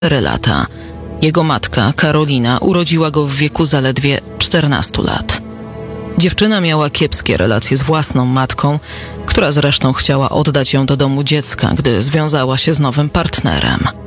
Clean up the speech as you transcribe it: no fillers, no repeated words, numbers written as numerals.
4 lata. Jego matka, Karolina, urodziła go w wieku zaledwie 14 lat. Dziewczyna miała kiepskie relacje z własną matką, która zresztą chciała oddać ją do domu dziecka, gdy związała się z nowym partnerem.